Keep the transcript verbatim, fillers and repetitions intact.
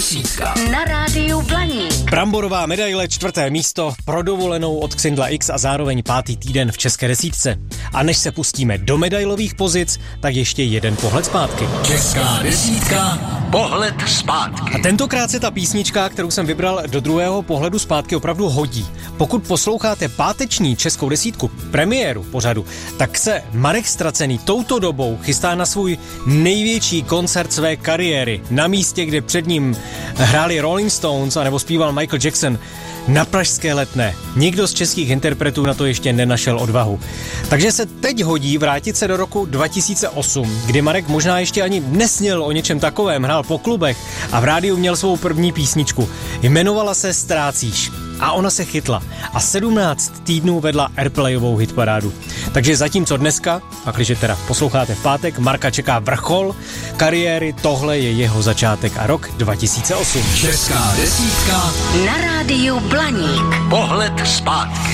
desítka. Na rádiu Blaník. Bramborová medaile, čtvrté místo pro dovolenou od Xindla X a zároveň pátý týden v české desítce. A než se pustíme do medailových pozic, tak ještě jeden pohled zpátky. Česká desítka, pohled zpátky. A tentokrát se ta písnička, kterou jsem vybral do druhého pohledu zpátky, opravdu hodí. Pokud posloucháte páteční českou desítku, premiéru pořadu, tak se Marek Ztracený touto dobou chystá na svůj největší koncert své kariéry. Na místě, kde před ním hráli Rolling Stones anebo zpíval Michael Jackson, na pražské Letné. Nikdo z českých interpretů na to ještě nenašel odvahu. Takže se teď hodí vrátit se do roku dva tisíce osm, kdy Marek možná ještě ani nesněl o něčem takovém, hrál po klubech a v rádiu měl svou první písničku. Jmenovala se Ztrácíš. A ona se chytla a sedmnáct týdnů vedla airplayovou hitparádu. Takže zatímco dneska, a když teda posloucháte v pátek, Marka čeká vrchol kariéry, tohle je jeho začátek a rok dva tisíce osm. Česká desítka na rádiu Blaník. Pohled zpátky.